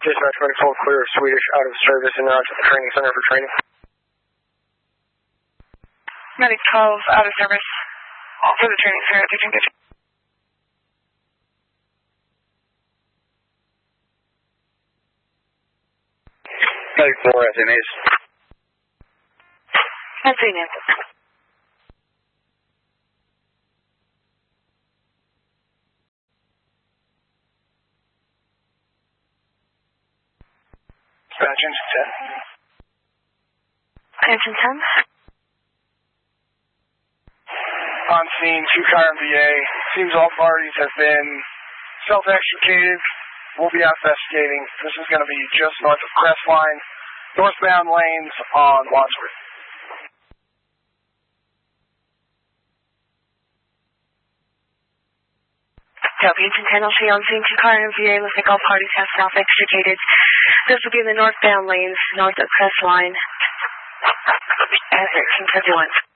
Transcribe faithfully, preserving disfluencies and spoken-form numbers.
Dispatch medical clear Swedish out of service and out to the training center for training. Medic twelve out of service for the training center. You can get Medic four, S M As. I've seen it. Dispatch engine ten. Engine ten. On scene, two car M V A. Seems all parties have been self-extricated. We'll be out investigating. This is going to be just north of Crestline, northbound lanes on Wadsworth. W engine ten, I'll see on scene, two car M V A. Looks like all parties have self-extricated. This will be in the northbound lanes, north of Crestline. And thirteen fifty-one.